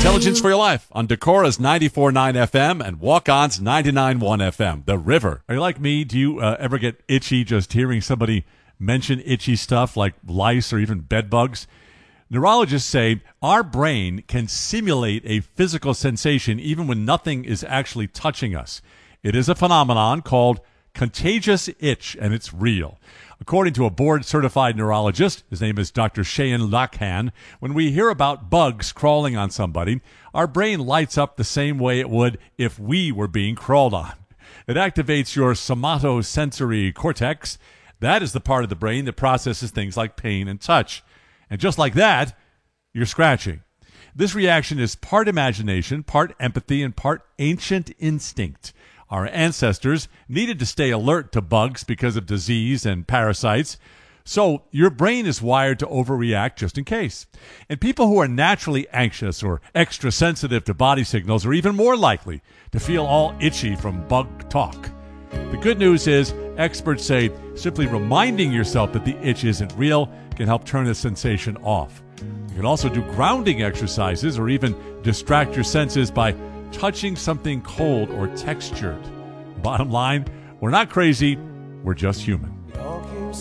Intelligence for Your Life on Decora's 94.9 FM and Walk-On's 99.1 FM, The River. Are you like me? Do you ever get itchy just hearing somebody mention itchy stuff like lice or even bed bugs? Neurologists say our brain can simulate a physical sensation even when nothing is actually touching us. It is a phenomenon called contagious itch, and it's real. According to a board-certified neurologist, his name is Dr. Cheyenne Lachan, when we hear about bugs crawling on somebody, our brain lights up the same way it would if we were being crawled on. It activates your somatosensory cortex. That is the part of the brain that processes things like pain and touch. And just like that, you're scratching. This reaction is part imagination, part empathy, and part ancient instinct. Our ancestors needed to stay alert to bugs because of disease and parasites. So your brain is wired to overreact just in case. And people who are naturally anxious or extra sensitive to body signals are even more likely to feel all itchy from bug talk. The good news is experts say simply reminding yourself that the itch isn't real can help turn the sensation off. You can also do grounding exercises or even distract your senses by touching something cold or textured. Bottom line, we're not crazy, we're just human.